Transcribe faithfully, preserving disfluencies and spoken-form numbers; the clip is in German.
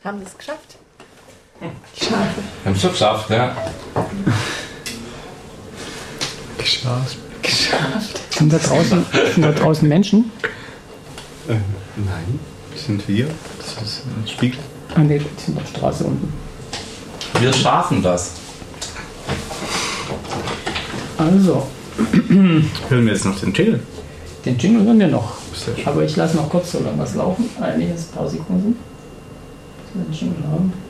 Haben wir es geschafft? Die Schafe. Haben es schon geschafft, ja. Geschafft. Geschafft. Sind da draußen, sind da draußen Menschen? Äh, nein, sind wir. Das ist ein Spiegel. Ah ne, die sind auf der Straße unten. Wir schaffen das. Also, Hören wir jetzt noch den Jingle? den Jingle hören wir noch. Sehr schön. Aber ich lasse noch kurz so lange was laufen. Ah, nee, jetzt ein paar Sekunden. Dass wir den Jingle haben.